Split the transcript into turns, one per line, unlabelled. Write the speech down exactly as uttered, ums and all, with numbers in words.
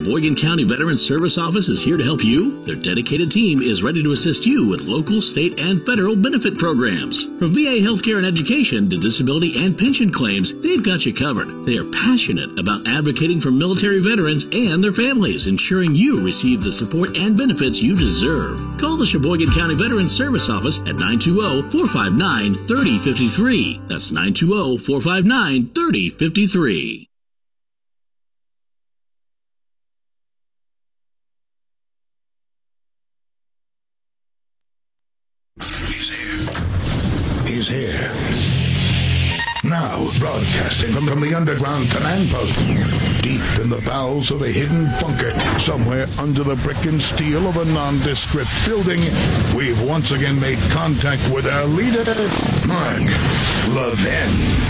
Sheboygan County Veterans Service Office is here to help you. Their dedicated team is ready to assist you with local, state, and federal benefit programs. From V A healthcare and education to disability and pension claims, they've got you covered. They are passionate about advocating for military veterans and their families, ensuring you receive the support and benefits you deserve. Call the Sheboygan County Veterans Service Office at nine two zero, four five nine, three zero five three. That's nine two zero, four five nine, three zero five three.
He's here. Now, broadcasting from, from the underground command post, deep in the bowels of a hidden bunker, somewhere under the brick and steel of a nondescript building, we've once again made contact with our leader, Mark Levin.